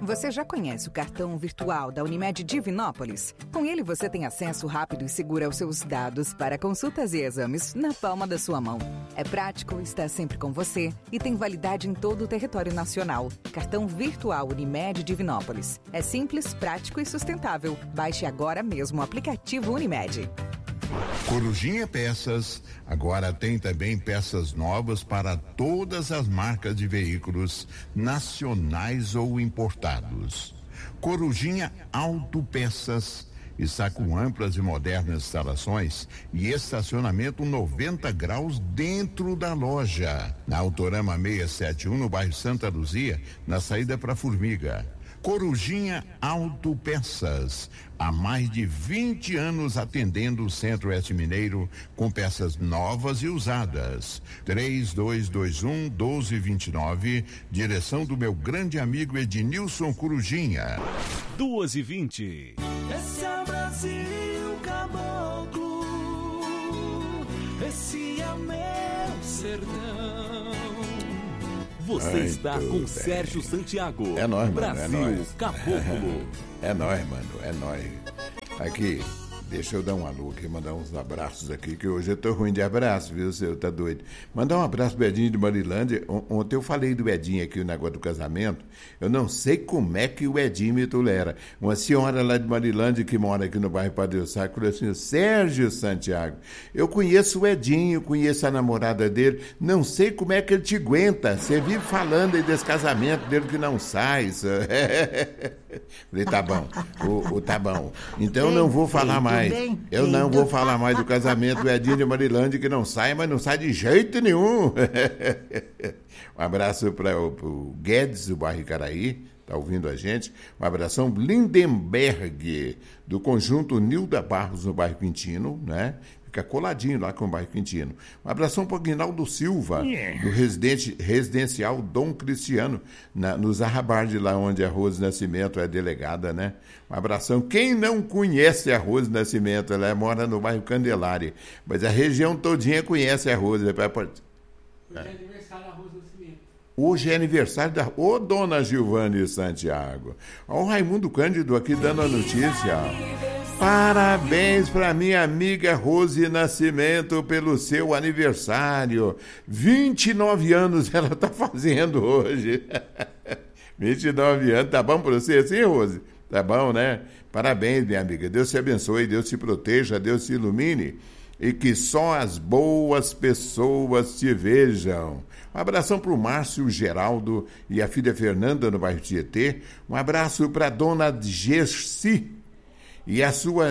Você já conhece o cartão virtual da Unimed Divinópolis? Com ele você tem acesso rápido e seguro aos seus dados para consultas e exames na palma da sua mão. É prático, está sempre com você e tem validade em todo o território nacional. Cartão virtual Unimed Divinópolis. É simples, prático e sustentável. Baixe agora mesmo o aplicativo Unimed. Corujinha Peças agora tem também peças novas para todas as marcas de veículos nacionais ou importados. Corujinha Autopeças está com amplas e modernas instalações e estacionamento 90 graus dentro da loja. Na Autorama 671, no bairro Santa Luzia, na saída para Formiga. Corujinha Autopeças, há mais de 20 anos atendendo o Centro-Oeste Mineiro com peças novas e usadas. 3221-1229, direção do meu grande amigo Ednilson Corujinha. 2h20. Esse é o Brasil caboclo, esse é o meu sertão. Você está com Sérgio Santiago. É nóis, mano. Brasil É nóis. Caboclo. É nóis, mano. É nóis. Aqui, deixa eu dar um alô aqui, mandar uns abraços aqui, que hoje eu tô ruim de abraço, viu, senhor? Tá doido. Mandar um abraço pro Edinho de Marilândia. Ontem eu falei do Edinho aqui, o negócio do casamento. Eu não sei como é que o Edinho me tolera. Uma senhora lá de Marilândia, que mora aqui no bairro Padre Eustáquio, falou assim: Sérgio Santiago, eu conheço o Edinho, conheço a namorada dele, não sei como é que ele te aguenta. Você vive falando aí desse casamento dele que não sai. Falei, tá bom. Tá bom. Então eu não vou falar mais. Eu não vou falar mais do casamento do Edinho de Marilândia, que não sai, mas não sai de jeito nenhum. Um abraço para o Guedes, do bairro Icaraí, tá ouvindo a gente. Um abração Lindenberg, do conjunto Nilda Barros, no bairro Quintino, né? Fica coladinho lá com o bairro Quintino. Um abração para o Guinaldo Silva, do residencial Dom Cristiano, no Zarrabarde, lá onde a Rose Nascimento é delegada, né? Um abração. Quem não conhece a Rose Nascimento, ela mora no bairro Candelária, mas a região todinha conhece a Rose. Hoje é aniversário da Rose Nascimento. Hoje é aniversário da Dona Gilvane Santiago. Olha o Raimundo Cândido aqui dando a notícia. Parabéns para minha amiga Rose Nascimento pelo seu aniversário. 29 anos ela está fazendo hoje. 29 anos, tá bom para você assim, Rose? Tá bom, né? Parabéns, minha amiga. Deus te abençoe, Deus te proteja, Deus te ilumine e que só as boas pessoas te vejam. Um abração para o Márcio Geraldo e a filha Fernanda no bairro Tietê. Um abraço para a dona Gessi e a sua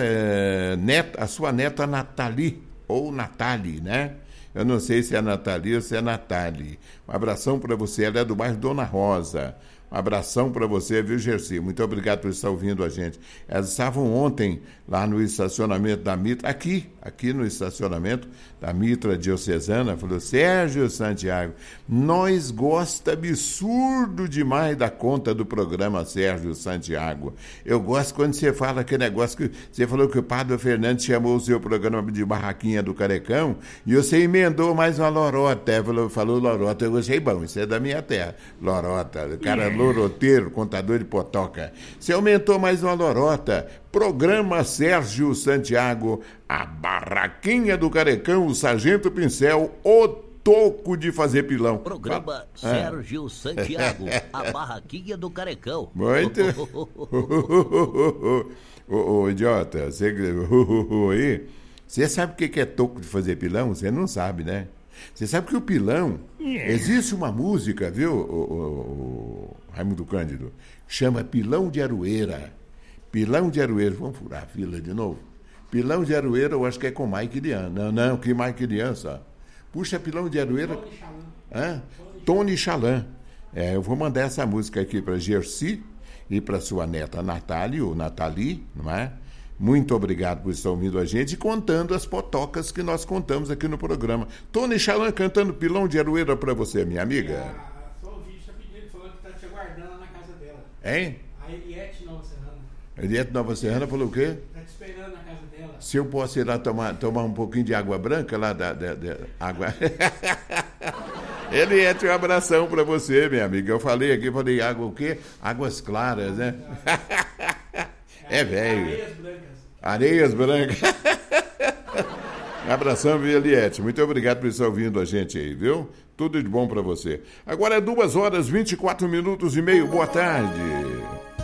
neta Nathalie, ou Nathalie, né? Eu não sei se é Nathalie ou se é Nathalie. Um abração para você, ela é do bairro Dona Rosa. Um abração para você, viu, Gersi? Muito obrigado por estar ouvindo a gente. Elas estavam ontem lá no estacionamento da Mitra, aqui no estacionamento da Mitra Diocesana, falou: Sérgio Santiago, nós gosta absurdo demais da conta do programa Sérgio Santiago. Eu gosto quando você fala aquele negócio que você falou que o Padre Fernando chamou o seu programa de Barraquinha do Carecão e você emendou mais uma lorota. Falou lorota, eu gostei, bom, isso é da minha terra. Lorota, o cara loroteiro, contador de potoca. Você aumentou mais uma lorota. Programa Sérgio Santiago, a Barraquinha do Carecão, o Sargento Pincel, o toco de fazer pilão. Programa Sérgio Santiago, a Barraquinha do Carecão. Muito. Ô, idiota, você sabe o que é toco de fazer pilão? Você não sabe, né? Você sabe que o pilão, existe uma música, viu, o Raimundo Cândido, chama Pilão de Aroeira. Pilão de Aroeira, vamos furar a fila de novo? Pilão de Aroeira, eu acho que é com Mike Lian. Não, que Mike Lian só. Puxa, Pilão de Aroeira. Tony Chalan. Eu vou mandar essa música aqui para Gersi e para sua neta Nathalie, não é? Muito obrigado por estar ouvindo a gente e contando as potocas que nós contamos aqui no programa. Tony Chalan cantando Pilão de Aroeira para você, minha amiga. Só o vídeo está pedindo, falando que está te aguardando lá na casa dela. Hein? A Eliette Nova Serrana. A Eliette Nova Serrana falou o quê? Está te esperando na casa dela. Se eu posso ir lá tomar um pouquinho de água branca lá da água. Eliette, um abração pra você, minha amiga. Eu falei aqui, água o quê? Águas claras, né? É velho. Areias brancas. Abração, Eliette. Muito obrigado por estar ouvindo a gente aí, viu? Tudo de bom pra você. Agora é 2 horas, 24 minutos e meio. Boa tarde.